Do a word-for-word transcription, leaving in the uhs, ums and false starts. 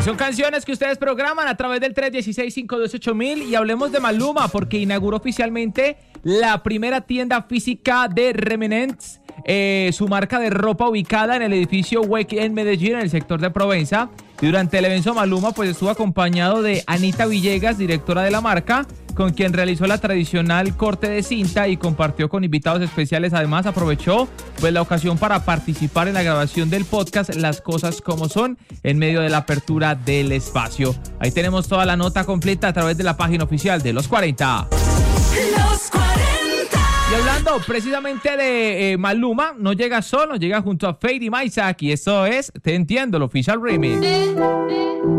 son canciones que ustedes programan a través del tres uno seis, cinco dos ocho mil y hablemos de Maluma porque inauguró oficialmente la primera tienda física de Remnants, eh, su marca de ropa ubicada en el edificio Wake en Medellín, en el sector de Provenza. Y durante el evento Maluma pues estuvo acompañado de Anita Villegas, directora de la marca, con quien realizó la tradicional corte de cinta y compartió con invitados especiales. Además aprovechó pues la ocasión para participar en la grabación del podcast Las Cosas Como Son en medio de la apertura del espacio. Ahí tenemos toda la nota completa a través de la página oficial de Los cuarenta. Los cuarenta. Y hablando precisamente de eh, Maluma, no llega solo, llega junto a Fade y Maisak y eso es Te Entiendo, el Official Remix.